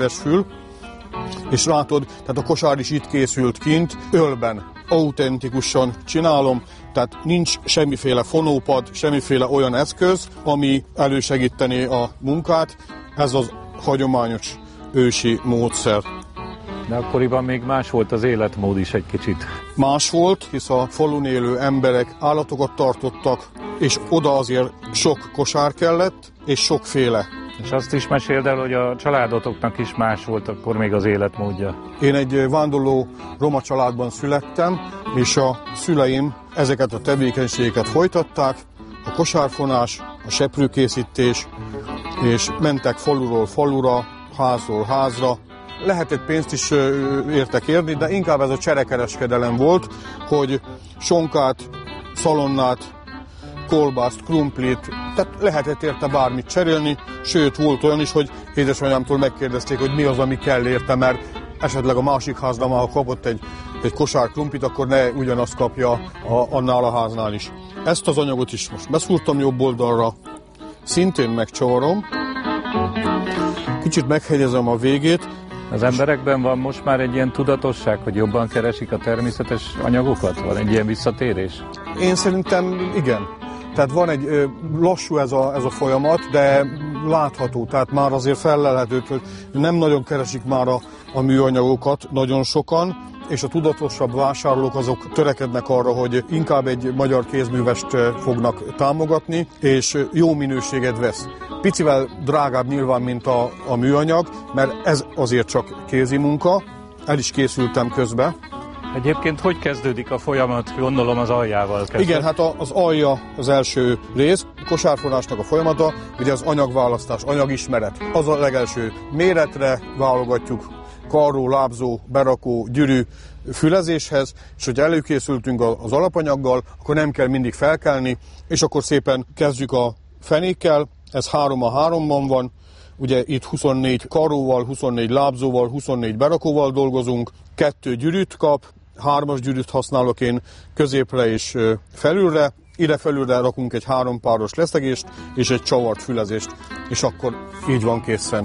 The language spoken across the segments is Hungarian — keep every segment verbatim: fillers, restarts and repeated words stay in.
fül, és látod, tehát a kosár is itt készült kint, ölben, autentikusan csinálom, tehát nincs semmiféle fonópad, semmiféle olyan eszköz, ami elősegíteni a munkát, ez az hagyományos ősi módszer. De akkoriban még más volt az életmód is egy kicsit. Más volt, hisz a falun élő emberek állatokat tartottak, és oda azért sok kosár kellett, és sokféle. És azt is meséld el, hogy a családotoknak is más volt akkor még az életmódja. Én egy vándorló roma családban születtem, és a szüleim ezeket a tevékenységeket folytatták, a kosárfonás, a seprőkészítés, és mentek faluról falura, házról házra. Lehetett pénzt is értek érni, de inkább ez a cserekereskedelem volt, hogy sonkát, szalonnát, kolbászt, krumplit, tehát lehetett érte bármit cserélni, sőt volt olyan is, hogy édesanyámtól megkérdezték, hogy mi az, ami kell érte, mert esetleg a másik háznál, ha kapott egy, egy kosár krumplit, akkor ne ugyanazt kapja a, annál a háznál is. Ezt az anyagot is most beszúrtam jobb oldalra, szintén megcsavarom, kicsit meghegyezem a végét. Az emberekben van most már egy ilyen tudatosság, hogy jobban keresik a természetes anyagokat? Van egy ilyen visszatérés? Én szerintem igen. Tehát van egy lassú ez a, ez a folyamat, de látható, tehát már azért fellelhető, hogy nem nagyon keresik már a, a műanyagokat, nagyon sokan, és a tudatosabb vásárlók azok törekednek arra, hogy inkább egy magyar kézművest fognak támogatni, és jó minőséget vesz. Picivel drágább nyilván, mint a, a műanyag, mert ez azért csak kézi munka, el is készültem közbe. Egyébként hogy kezdődik a folyamat? Gondolom az aljával kezdődik. Igen, hát az alja az első rész, a kosárfonásnak a folyamata, ugye az anyagválasztás, anyagismeret. Az a legelső méretre válogatjuk, karró, lábzó, berakó, gyűrű fülezéshez, és hogyha előkészültünk az alapanyaggal, akkor nem kell mindig felkelni, és akkor szépen kezdjük a fenékkel, ez három a háromban van, ugye itt huszonnégy karróval, huszonnégy lábzóval, huszonnégy berakóval dolgozunk, kettő gyűrűt kap, hármas gyűrűt használok én középre és felülre, ide felülre rakunk egy három páros leszegést és egy csavart fülezést, és akkor így van készen.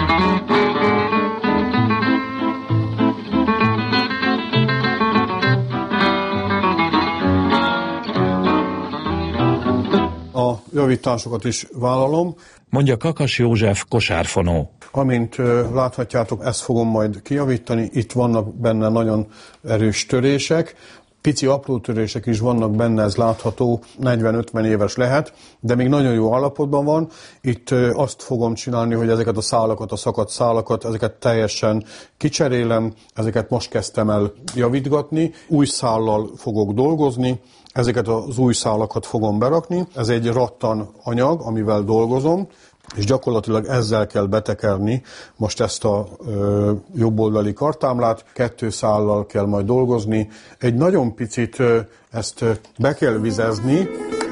A javításokat is vállalom. Mondja Kakas József kosárfonó. Amint láthatjátok, ezt fogom majd kijavítani. Itt vannak benne nagyon erős törések. Pici apró törések is vannak benne, ez látható, negyven-ötven éves lehet, de még nagyon jó állapotban van. Itt azt fogom csinálni, hogy ezeket a szálakat, a szakadt szálakat, ezeket teljesen kicserélem, ezeket most kezdtem el javítgatni. Új szállal fogok dolgozni, ezeket az új szálakat fogom berakni. Ez egy rattan anyag, amivel dolgozom, és gyakorlatilag ezzel kell betekerni most ezt a ö, jobboldali kartámlát, kettő szállal kell majd dolgozni. Egy nagyon picit ö, ezt ö, be kell vizezni,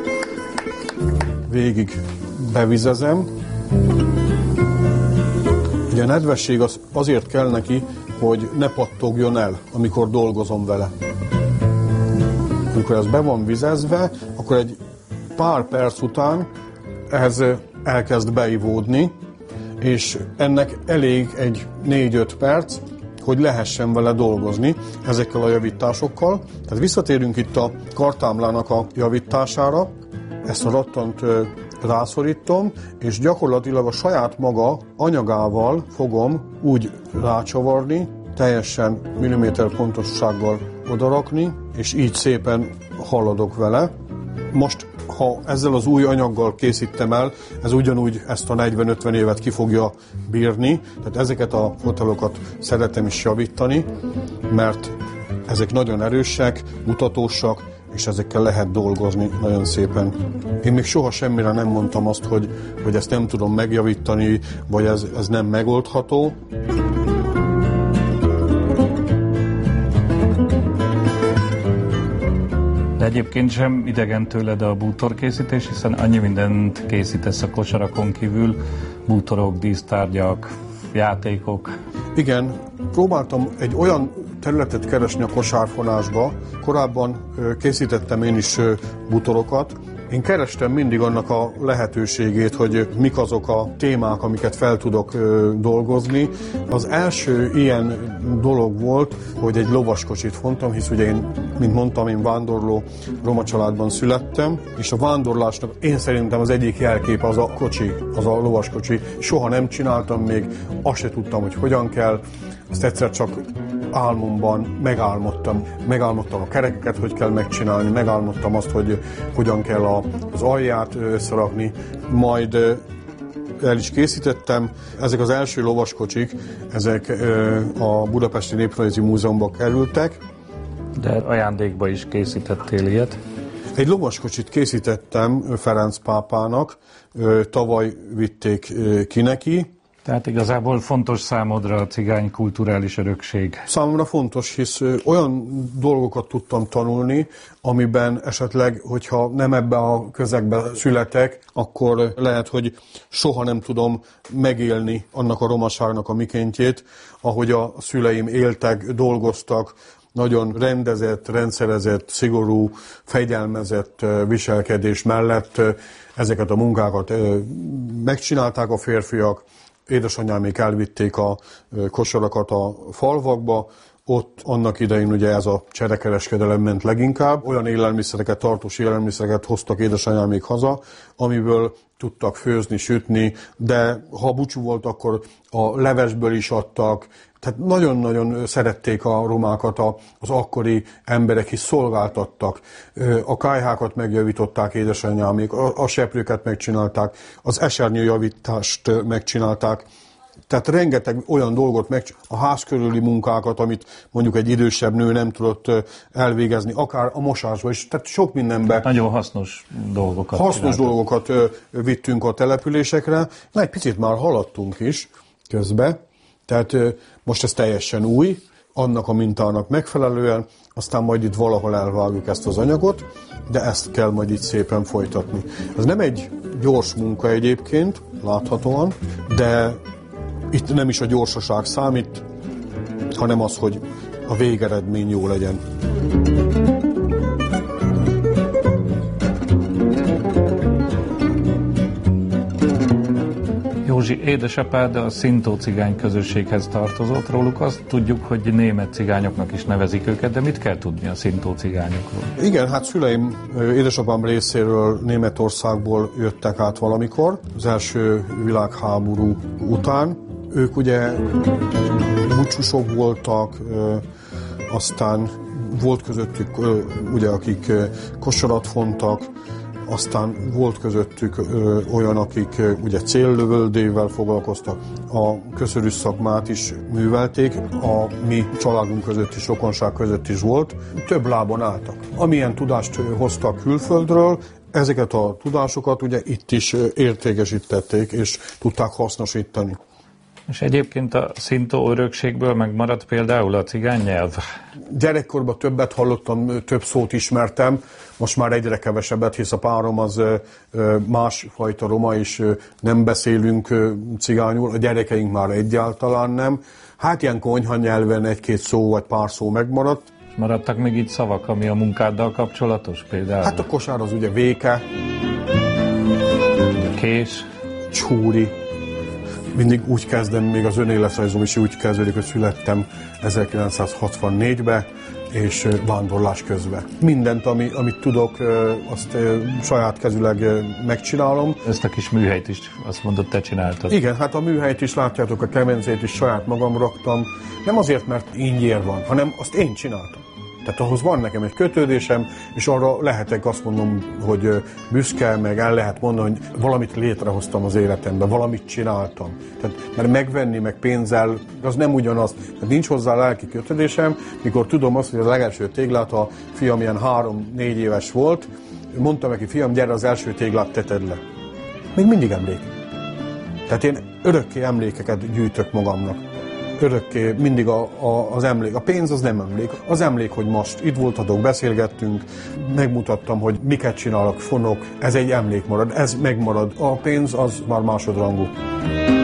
végig bevizezem. Ugye a nedvesség az azért kell neki, hogy ne pattogjon el, amikor dolgozom vele. Amikor ez be van vizezve, akkor egy pár perc után ehhez elkezd beivódni, és ennek elég egy négy-öt perc, hogy lehessen vele dolgozni ezekkel a javításokkal. Tehát visszatérünk itt a kartámlának a javítására, ezt a rattant rászorítom, és gyakorlatilag a saját maga anyagával fogom úgy rácsavarni, teljesen milliméter pontossággal odarakni, és így szépen haladok vele. Most, ha ezzel az új anyaggal készítem el, ez ugyanúgy ezt a negyven-ötven évet ki fogja bírni, tehát ezeket a fotelokat szeretem is javítani, mert ezek nagyon erősek, mutatósak, és ezekkel lehet dolgozni nagyon szépen. Én még soha semmire nem mondtam azt, hogy, hogy ezt nem tudom megjavítani, vagy ez, ez nem megoldható. De egyébként sem idegen tőled a bútorkészítés, hiszen annyi mindent készítesz a kosarakon kívül, bútorok, dísztárgyak, játékok. Igen, próbáltam egy olyan területet keresni a kosárfonásba. Korábban készítettem én is bútorokat, Én kerestem mindig annak a lehetőségét, hogy mik azok a témák, amiket fel tudok ö, dolgozni. Az első ilyen dolog volt, hogy egy lovaskocsit fontam, hisz ugye én, mint mondtam, én vándorló roma családban születtem, és a vándorlásnak én szerintem az egyik jelkép az a kocsi, az a lovaskocsi. Soha nem csináltam még, azt se tudtam, hogy hogyan kell. Ezt egyszer csak álmomban megálmodtam. Megálmodtam a kerekeket, hogy kell megcsinálni, megálmodtam azt, hogy hogyan kell a, az alját összerakni, majd el is készítettem. Ezek az első lovaskocsik, ezek a Budapesti Néprajzi Múzeumba kerültek. De ajándékba is készítettél ilyet? Egy lovaskocsit készítettem Ferenc pápának, tavaly vitték ki neki. Tehát igazából fontos számodra a cigány kulturális örökség. Számomra fontos, hisz olyan dolgokat tudtam tanulni, amiben esetleg, hogyha nem ebbe a közegbe születek, akkor lehet, hogy soha nem tudom megélni annak a romaságnak a mikéntjét, ahogy a szüleim éltek, dolgoztak, nagyon rendezett, rendszerezett, szigorú, fegyelmezett viselkedés mellett ezeket a munkákat megcsinálták a férfiak. Édesanyámék elvitték a kosarakat a falvakba, ott annak idején ugye ez a cserekereskedelem ment leginkább. Olyan élelmiszereket, tartós élelmiszereket hoztak édesanyámék haza, amiből tudtak főzni, sütni, de ha búcsú volt, akkor a levesből is adtak. Tehát nagyon-nagyon szerették a romákat az akkori emberek, hisz szolgáltattak. A kályhákat megjavították édesanyámék, a seprőket megcsinálták, az esernyőjavítást megcsinálták. Tehát rengeteg olyan dolgot meg, a ház körüli munkákat, amit mondjuk egy idősebb nő nem tudott elvégezni, akár a mosásba is. Tehát sok mindenben. Nagyon hasznos dolgokat. Hasznos csináltak. dolgokat vittünk a településekre. Na, egy picit már haladtunk is közben. Tehát most ez teljesen új, annak a mintának megfelelően, aztán majd itt valahol elvágjuk ezt az anyagot, de ezt kell majd itt szépen folytatni. Ez nem egy gyors munka egyébként, láthatóan, de itt nem is a gyorsaság számít, hanem az, hogy a végeredmény jó legyen. Józsi, édesapád a szintó cigány közösséghez tartozott, róluk azt tudjuk, hogy német cigányoknak is nevezik őket, de mit kell tudni a szintó cigányokról? Igen, hát szüleim édesapám részéről Németországból jöttek át valamikor, az első világháború után. Ők ugye búcsúsok voltak, aztán volt közöttük ugye, akik kosarat fontak, aztán volt közöttük ö, olyan, akik ö, ugye céllövöldével foglalkoztak, a köszörű szakmát is művelték, a mi családunk között is, rokonság között is volt, több lábon álltak. Amilyen tudást hoztak külföldről, ezeket a tudásokat ugye itt is értékesítették és tudták hasznosítani. És egyébként a szintó örökségből megmaradt például a cigány nyelv? Gyerekkorban többet hallottam, több szót ismertem, most már egyre kevesebbet, hisz a párom az másfajta roma, és nem beszélünk cigányul, a gyerekeink már egyáltalán nem. Hát ilyen konyha nyelven egy-két szó vagy pár szó megmaradt. És maradtak még itt szavak, ami a munkáddal kapcsolatos például? Hát a kosár az ugye véke. Kés. Csúri. Mindig úgy kezdem, még az önéletrajzom is úgy kezdődik, hogy születtem ezerkilencszázhatvannégyben, és vándorlás közben. Mindent, ami, amit tudok, azt saját kezüleg megcsinálom. Ezt a kis műhelyt is, azt mondod, te csináltad. Igen, hát a műhelyt is, látjátok, a kemencét is saját magam raktam. Nem azért, mert ingyér van, hanem azt én csináltam. Tehát ahhoz van nekem egy kötődésem, és arra lehetek azt mondom, hogy büszke, meg el lehet mondani, hogy valamit létrehoztam az életemben, valamit csináltam. Tehát, mert megvenni, meg pénzzel, az nem ugyanaz. Tehát nincs hozzá lelki kötődésem, mikor tudom azt, hogy az legelső téglát, a fiam ilyen három-négy éves volt, mondtam neki, fiam, gyere, az első téglát teted le. Még mindig emlék. Tehát én örökké emlékeket gyűjtök magamnak. Örökké mindig a, a, az emlék. A pénz az nem emlék. Az emlék, hogy most itt voltatok, beszélgettünk, megmutattam, hogy miket csinálok, fonok. Ez egy emlék marad, ez megmarad. A pénz az már másodrangú.